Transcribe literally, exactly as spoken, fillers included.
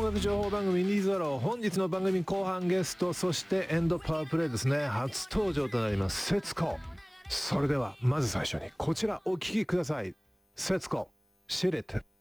楽情報番組インディーズワロー、本日の番組後半ゲスト、そしてエンドパワープレイですね、初登場となります節子。それではまず最初にこちらお聴きください。節子、シレット。